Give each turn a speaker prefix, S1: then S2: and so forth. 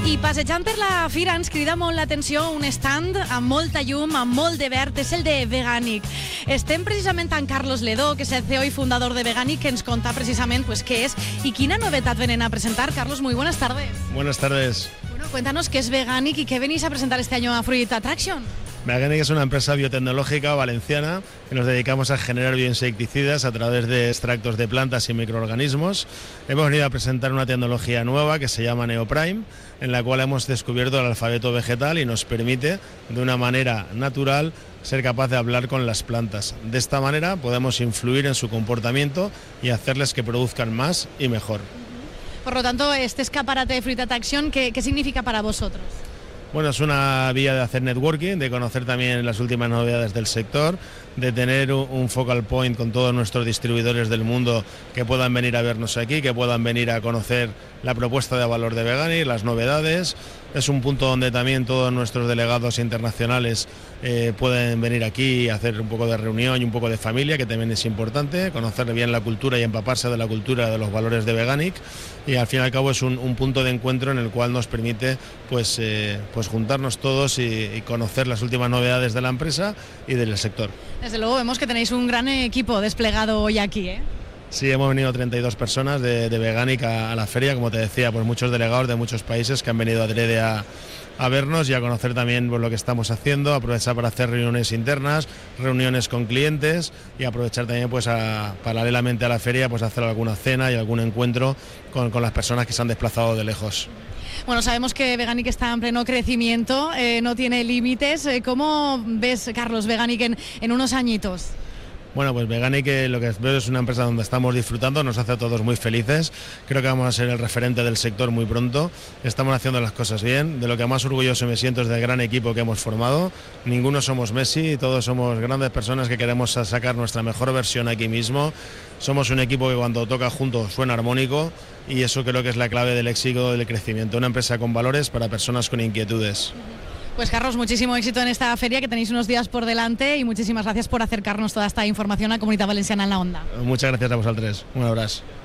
S1: I passejant per la fira ens crida molt l'atenció un stand amb molta llum, amb molt de verd, és el de Veganic. Estem precisament amb Carlos Ledó, que és el CEO y fundador de Veganic, que ens conta precisament pues, qué es y quina novetat venen a presentar. Carlos, muy buenas tardes.
S2: Buenas tardes.
S1: Bueno, cuéntanos qué es Veganic y qué venís a presentar este año a Fruit Attraction.
S2: Veganic es una empresa biotecnológica valenciana que nos dedicamos a generar bioinsecticidas a través de extractos de plantas y microorganismos. Hemos venido a presentar una tecnología nueva que se llama Neoprime, en la cual hemos descubierto el alfabeto vegetal y nos permite, de una manera natural, ser capaz de hablar con las plantas. De esta manera podemos influir en su comportamiento y hacerles que produzcan más y mejor.
S1: Por lo tanto, este escaparate de Fruit Attraction, ¿qué significa para vosotros?
S2: Bueno, es una vía de hacer networking, de conocer también las últimas novedades del sector, de tener un focal point con todos nuestros distribuidores del mundo que puedan venir a vernos aquí, que puedan venir a conocer la propuesta de valor de Veganic, las novedades. Es un punto donde también todos nuestros delegados internacionales pueden venir aquí y hacer un poco de reunión y un poco de familia, que también es importante, conocer bien la cultura y empaparse de la cultura, de los valores de Veganic, y al fin y al cabo es un punto de encuentro en el cual nos permite pues juntarnos todos y conocer las últimas novedades de la empresa y del sector.
S1: Desde luego vemos que tenéis un gran equipo desplegado hoy aquí, ¿eh?
S2: Sí, hemos venido 32 personas de Veganic a la feria, como te decía, pues muchos delegados de muchos países que han venido adrede a vernos y a conocer también pues, lo que estamos haciendo, aprovechar para hacer reuniones internas, reuniones con clientes y aprovechar también pues paralelamente a la feria pues hacer alguna cena y algún encuentro con las personas que se han desplazado de lejos.
S1: Bueno, sabemos que Veganic está en pleno crecimiento, no tiene límites. ¿Cómo ves, Carlos, Veganic en unos añitos?
S2: Bueno, pues Veganic lo que veo es una empresa donde estamos disfrutando, nos hace a todos muy felices. Creo que vamos a ser el referente del sector muy pronto. Estamos haciendo las cosas bien. De lo que más orgulloso me siento es del gran equipo que hemos formado. Ninguno somos Messi, todos somos grandes personas que queremos sacar nuestra mejor versión aquí mismo. Somos un equipo que cuando toca juntos suena armónico y eso creo que es la clave del éxito del crecimiento. Una empresa con valores para personas con inquietudes.
S1: Pues Carlos, muchísimo éxito en esta feria, que tenéis unos días por delante, y muchísimas gracias por acercarnos toda esta información a Comunitat Valenciana en la Onda.
S2: Muchas gracias a vosotros. Un abrazo.